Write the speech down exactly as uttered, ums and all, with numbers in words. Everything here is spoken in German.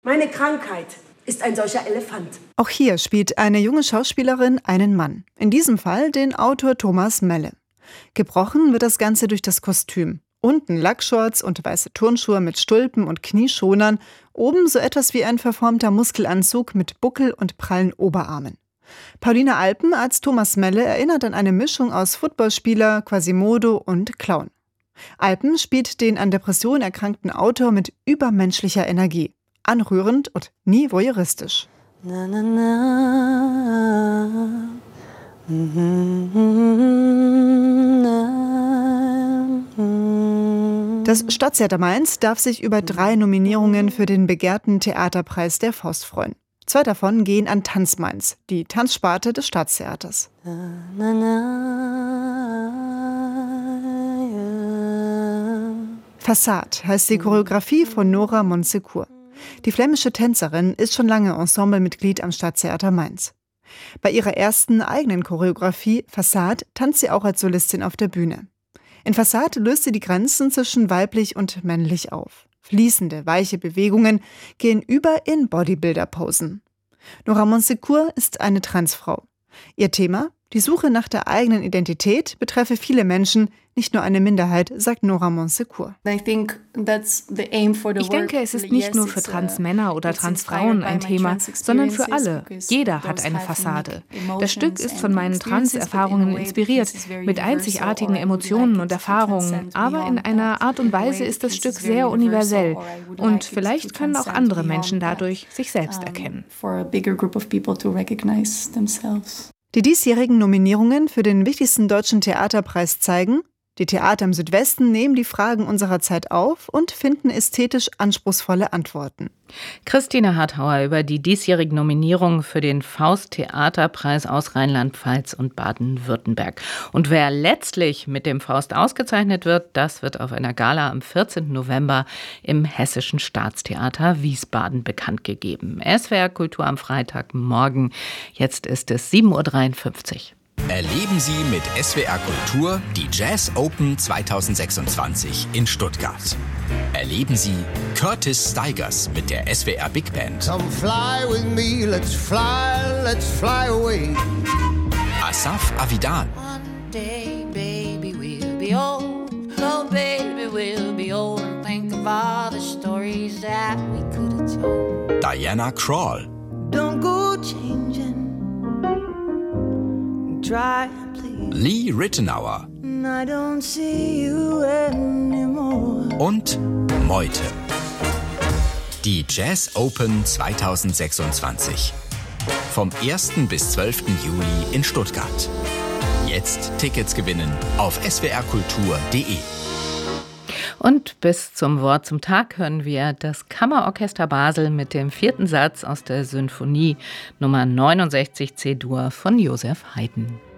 Meine Krankheit ist ein solcher Elefant. Auch hier spielt eine junge Schauspielerin einen Mann. In diesem Fall den Autor Thomas Melle. Gebrochen wird das Ganze durch das Kostüm. Unten Lackshorts und weiße Turnschuhe mit Stulpen und Knieschonern, oben so etwas wie ein verformter Muskelanzug mit Buckel und prallen Oberarmen. Paulina Alpen als Thomas Melle erinnert an eine Mischung aus Footballspieler, Quasimodo und Clown. Alpen spielt den an Depression erkrankten Autor mit übermenschlicher Energie. Anrührend und nie voyeuristisch. Na, na, na. Das Staatstheater Mainz darf sich über drei Nominierungen für den begehrten Theaterpreis der Faust freuen. Zwei davon gehen an Tanz Mainz, die Tanzsparte des Staatstheaters. Fassade heißt die Choreografie von Nora Monsecourt. Die flämische Tänzerin ist schon lange Ensemblemitglied am Staatstheater Mainz. Bei ihrer ersten eigenen Choreografie, Fassade, tanzt sie auch als Solistin auf der Bühne. In Fassade löst sie die Grenzen zwischen weiblich und männlich auf. Fließende, weiche Bewegungen gehen über in Bodybuilder-Posen. Nora Monsecourt ist eine Transfrau. Ihr Thema? Die Suche nach der eigenen Identität betreffe viele Menschen, nicht nur eine Minderheit, sagt Nora Monsecourt. Ich denke, es ist nicht nur für Transmänner oder Transfrauen ein Thema, sondern für alle. Jeder hat eine Fassade. Das Stück ist von meinen Trans-Erfahrungen inspiriert, mit einzigartigen Emotionen und Erfahrungen. Aber in einer Art und Weise ist das Stück sehr universell. Und vielleicht können auch andere Menschen dadurch sich selbst erkennen. Die diesjährigen Nominierungen für den wichtigsten deutschen Theaterpreis zeigen, die Theater im Südwesten nehmen die Fragen unserer Zeit auf und finden ästhetisch anspruchsvolle Antworten. Christine Harthauer über die diesjährigen Nominierungen für den Faust-Theaterpreis aus Rheinland-Pfalz und Baden-Württemberg. Und wer letztlich mit dem Faust ausgezeichnet wird, das wird auf einer Gala am vierzehnten November im Hessischen Staatstheater Wiesbaden bekannt gegeben. S W R Kultur am Freitagmorgen. Jetzt ist es sieben Uhr dreiundfünfzig. Erleben Sie mit S W R Kultur die Jazz Open zweitausendsechsundzwanzig in Stuttgart. Erleben Sie Curtis Stigers mit der S W R Big Band. Come fly with me, let's fly, let's fly away. Asaf Avidan. One day, baby, we'll be old. Oh, baby, we'll be old. And think of all the stories that we could have told. Diana Krall. Don't go changing. Try, please. Lee Rittenauer. I don't see you anymore. Und Meute. Die Jazz Open zweitausendsechsundzwanzig. Vom ersten bis zwölften Juli in Stuttgart. Jetzt Tickets gewinnen auf s w r kultur punkt d e. Und bis zum Wort zum Tag hören wir das Kammerorchester Basel mit dem vierten Satz aus der Sinfonie Nummer neunundsechzig C-Dur von Joseph Haydn.